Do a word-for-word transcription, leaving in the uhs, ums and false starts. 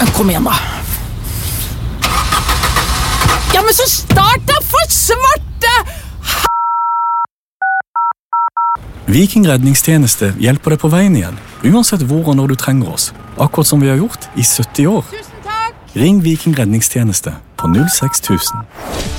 Kom igjen da. Ja, men så start da for svarte! Viking redningstjeneste hjelper deg på veien igjen, uansett hvor og når du trenger oss. Akkurat som vi har gjort i sytti år. Tusen takk! Ring Viking redningstjeneste på null seks tusen.